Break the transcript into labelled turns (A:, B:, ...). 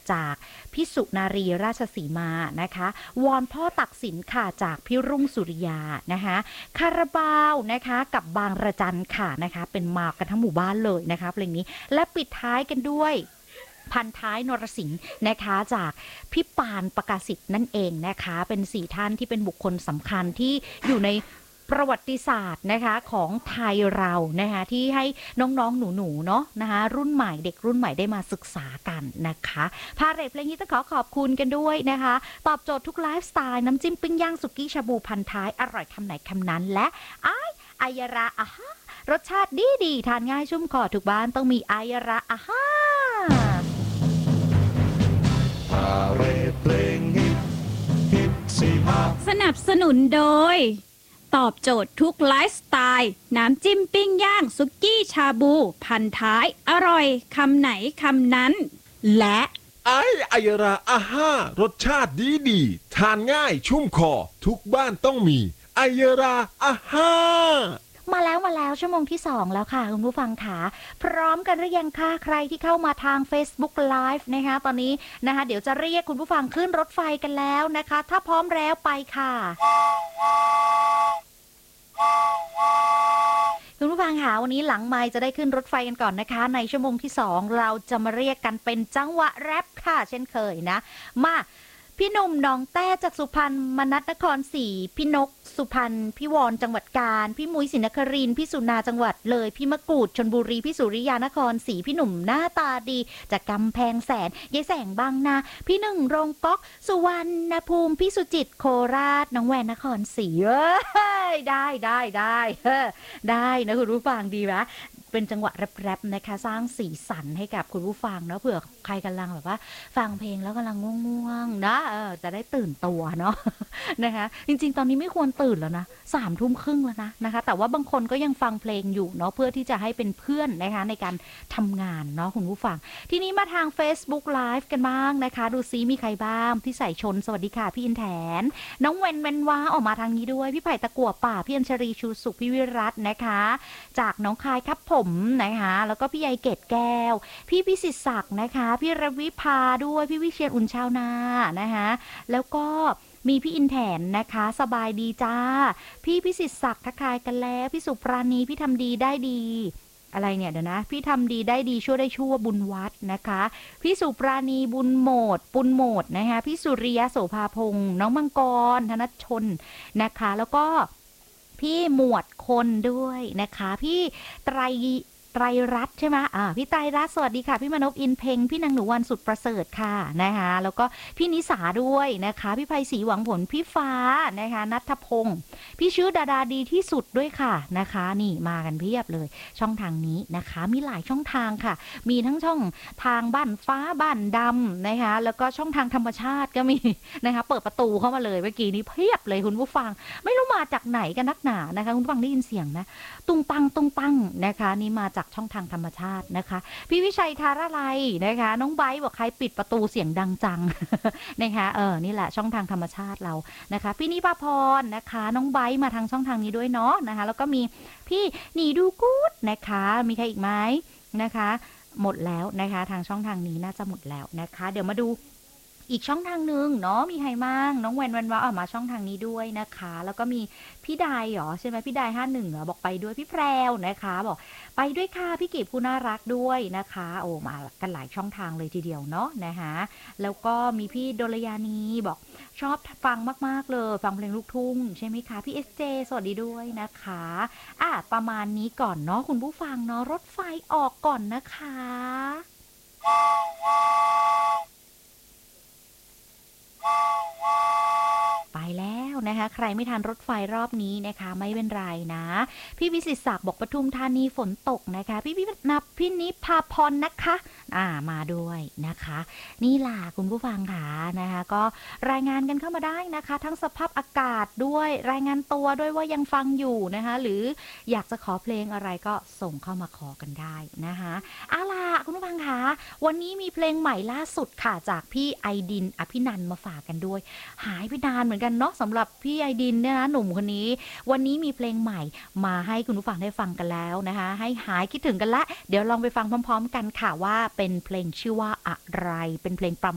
A: จากพี่สุนารีราชสีมานะคะวอนพ่อตักสินค่ะจากพี่รุ่งสุริยานะคะคาราบาวนะคะกับบางระจันค่ะนะคะเป็นมากันทั้งหมู่บ้านเลยนะคะเพลงนี้และปิดท้ายกันด้วยพันท้ายนรสิงห์นะคะจากพี่ปานประกาศสิทธิ์นั่นเองนะคะเป็น4ท่านที่เป็นบุคคลสำคัญที่อยู่ในประวัติศาสตร์นะคะของไทยเรานะคะที่ให้น้องๆหนูๆเนาะนะคะรุ่นใหม่เด็กรุ่นใหม่ได้มาศึกษากันนะคะพาเรทเพลงนี้ต้องขอบคุณกันด้วยนะคะตอบโจทย์ทุกไลฟ์สไตล์น้ำจิ้มปิ้งย่างสุกี้ชาบูพันท้ายอร่อยคำไหนคำนั้นและอายราอาฮารสชาติดีทานง่ายชุ่มคอทุกบ้านต้องมีอายราอาฮา
B: พาเรทเพลงฮิตสีมา
C: สนับสนุนโดยตอบโจทย์ทุกไลฟ์สไตล์น้ำจิ้มปิ้งย่างสุกี้ชาบูพันท้ายอร่อยคำไหนคำนั้นและ
B: อายราอาห้ารสชาติดีทานง่ายชุ่มคอทุกบ้านต้องมีอายราอาห้า
A: มาแล้วชั่วโมงที่2แล้วค่ะคุณผู้ฟังค่ะพร้อมกันหรือยังคะใครที่เข้ามาทาง Facebook Live นะคะตอนนี้นะคะเดี๋ยวจะเรียกคุณผู้ฟังขึ้นรถไฟกันแล้วนะคะถ้าพร้อมแล้วไปค่ะคุณผู้ฟังค่ะวันนี้หลังไมค์จะได้ขึ้นรถไฟกันก่อนนะคะในชั่วโมงที่2เราจะมาเรียกกันเป็นจังหวะแรปค่ะเช่นเคยนะมาพี่หนุ่มน้องแต้จากสุพรรณมนัสนครศรีพี่นกสุพรรณพี่วอนจังหวัดกาญพี่มุ้ยศรีนครินทร์พี่สุนาจังหวัดเลยพี่มะกรูดชลบุรีพี่สุริยานครศรีพี่หนุ่มหน้าตาดีจากกำแพงแสนยายแสงบางนาพี่หนึ่งโรงก๊อกสุวรรณภูมิพี่สุจิตโคราชน้องแวนนครศรีได้นะคุณผู้ฟังดีไหมเป็นจังหวะแรปๆนะคะสร้างสีสันให้กับคุณผู้ฟังเนาะเผื่อใครกำลังแบบว่าฟังเพลงแล้วกำลังง่วงๆนะจะได้ตื่นตัวเนาะนะคะจริงๆตอนนี้ไม่ควรตื่นแล้วนะ3:30แล้วนะคะแต่ว่าบางคนก็ยังฟังเพลงอยู่เนาะเพื่อที่จะให้เป็นเพื่อนนะคะในการทำงานเนาะคุณผู้ฟังทีนี้มาทาง Facebook Live กันบ้างนะคะดูซิมีใครบ้างพี่ใส่ชนสวัสดีค่ะพี่อินแถนน้องเวนว้าออกมาทางนี้ด้วยพี่ไผ่ตะกั่วป่าพี่อัญชรีชูสุขพี่วิรัตน์นะคะจากน้องคายครับผมนะคะแล้วก็พี่ใยเกตแก้วพี่พิสิทธิ์ศักดิ์นะคะพี่รวิภาด้วยพี่วิเชียรอุ่นชาวนานะคะแล้วก็มีพี่อินแถนนะคะสบายดีจ้าพี่พิสิทธิ์ศักดิ์ทักทายกันแล้วพี่สุปราณีพี่ทำดีได้ดีอะไรเนี่ยเดี๋ยวนะพี่ทำดีได้ดีชั่วได้ชั่วบุญวัดนะคะพี่สุปราณีบุญโหมดปุณโหมดนะคะพี่สุริยะโสภาพงศ์น้องมังกรธนชนนะคะแล้วก็พี่หมวดคนด้วยนะคะพี่ไตรรัตน์ใช่ไหมพี่ไตรรัตน์สวัสดีค่ะพี่มนพอินเพ็งพี่นางหนูวันสุดประเสริฐค่ะนะคะแล้วก็พี่นิสาด้วยนะคะพี่ไพศรีหวังผลพี่ฟ้านะคะณัฐพงศ์พี่ชื่อดาดาดีที่สุดด้วยค่ะนะคะนี่มากันเพียบเลยช่องทางนี้นะคะมีหลายช่องทางค่ะมีทั้งช่องทางบ้านฟ้าบ้านดำนะคะแล้วก็ช่องทางธรรมชาติก็มีนะคะเปิดประตูเข้ามาเลยเมื่อกี้นี้เพียบเลยคุณผู้ฟังไม่รู้มาจากไหนกันนักหนานะคะคุณผู้ฟังได้ยินเสียงนะตุงปังนะคะนี่มาจากช่องทางธรรมชาตินะคะพี่วิชัยธาราไลนะคะน้องไบบอกใครปิดประตูเสียงดังจัง นะคะนี่แหละช่องทางธรรมชาติเรานะคะพี่นิพาพรนะคะน้องไบมาทางช่องทางนี้ด้วยเนาะนะคะแล้วก็มีพี่หนีดูกู๊ดนะคะมีใครอีกไหมนะคะหมดแล้วนะคะทางช่องทางนี้น่าจะหมดแล้วนะคะเดี๋ยวมาดูอีกช่องทางหนึ่งเนาะมีใครมั่งน้องวันว่าออกมาช่องทางนี้ด้วยนะคะแล้วก็มีพี่ดายเหรอใช่ไหมพี่ดาย51เหรอบอกไปด้วยพี่แพรวนะคะบอกไปด้วยค่ะพี่กีบผู้น่ารักด้วยนะคะโอ้มากันหลายช่องทางเลยทีเดียวเนาะนะคะแล้วก็มีพี่ดลยานีบอกชอบฟังมากๆเลยฟังเพลงลูกทุ่งใช่ไหมคะพี่ SJ สวัสดีด้วยนะคะประมาณนี้ก่อนเนาะคุณผู้ฟังเนาะรถไฟออกก่อนนะคะไปแล้วนะคะใครไม่ทันรถไฟรอบนี้นะคะไม่เป็นไรนะพี่วิสิตศักดิ์บอกปทุมธานีฝนตกนะคะพี่นิพาพรนะคะมาด้วยนะคะนี่ล่ะคุณผู้ฟังค่ะนะคะก็รายงานกันเข้ามาได้นะคะทั้งสภาพอากาศด้วยรายงานตัวด้วยว่ายังฟังอยู่นะคะหรืออยากจะขอเพลงอะไรก็ส่งเข้ามาขอกันได้นะคะล่ะคุณผู้ฟังค่ะวันนี้มีเพลงใหม่ล่าสุดค่ะจากพี่ไอดินอภินันท์มาฝากกันด้วยหายไปนานเหมือนกันเนาะสำหรับพี่ไอดินเนี่ยนะหนุ่มคนนี้วันนี้มีเพลงใหม่มาให้คุณผู้ฟังได้ฟังกันแล้วนะคะให้หายคิดถึงกันละเดี๋ยวลองไปฟังพร้อมๆกันค่ะว่าเป็นเพลงชื่อว่าอะไรเป็นเพลงประ